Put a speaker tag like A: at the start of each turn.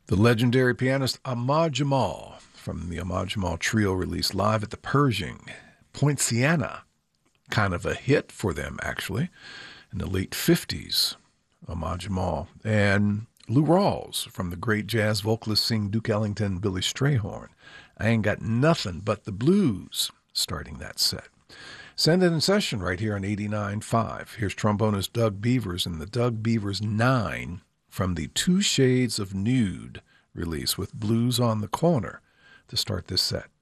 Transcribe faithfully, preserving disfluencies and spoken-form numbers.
A: The legendary pianist Ahmad Jamal from the Ahmad Jamal Trio released live at the Pershing, Poinciana. Kind of a hit for them, actually, in the late fifties. Ahmad Jamal. And Lou Rawls from the great jazz vocalist sing Duke Ellington, Billy Strayhorn. I Ain't Got Nothing But the Blues, starting that set. Send it in session right here on eighty-nine point five. Here's trombonist Doug Beavers and the Doug Beavers nine from the Two Shades of Nude release with Blues on the Corner to start this set.